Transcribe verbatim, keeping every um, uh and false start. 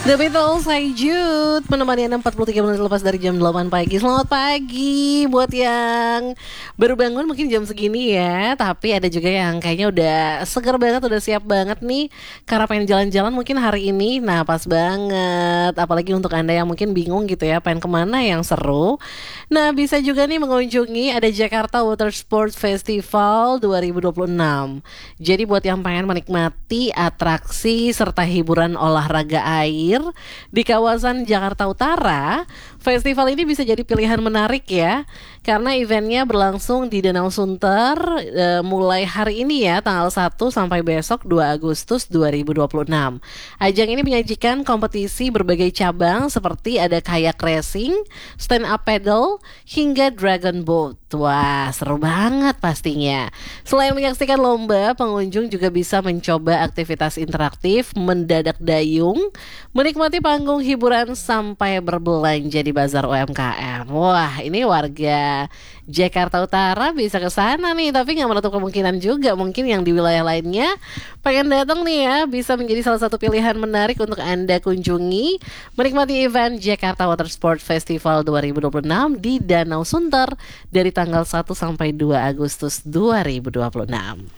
The Beatles, Hey Jude, menemani Anda empat puluh tiga menit lepas dari jam delapan pagi. Selamat pagi buat yang baru bangun mungkin jam segini ya. Tapi ada juga yang kayaknya udah seger banget, udah siap banget nih karena pengen jalan-jalan mungkin hari ini. Nah pas banget, apalagi untuk Anda yang mungkin bingung gitu ya, pengen kemana yang seru. Nah bisa juga nih mengunjungi ada Jakarta Water Sports Festival dua ribu dua puluh enam. Jadi buat yang pengen menikmati atraksi serta hiburan olahraga air di kawasan Jakarta Utara, festival ini bisa jadi pilihan menarik ya, karena eventnya berlangsung di Danau Sunter e, mulai hari ini ya, tanggal satu sampai besok dua Agustus dua ribu dua puluh enam. Ajang ini menyajikan kompetisi berbagai cabang seperti ada kayak racing, stand up paddle, hingga dragon boat. Wah, seru banget pastinya. Selain menyaksikan lomba, pengunjung juga bisa mencoba aktivitas interaktif, mendadak dayung, menikmati panggung hiburan sampai berbelanja di bazar U M K M. Wah, ini warga Jakarta Utara bisa ke sana nih, tapi nggak menutup kemungkinan juga mungkin yang di wilayah lainnya pengen datang nih ya, bisa menjadi salah satu pilihan menarik untuk Anda kunjungi, menikmati event Jakarta Water Sport Festival dua ribu dua puluh enam di Danau Sunter dari tanggal satu sampai dua Agustus dua ribu dua puluh enam.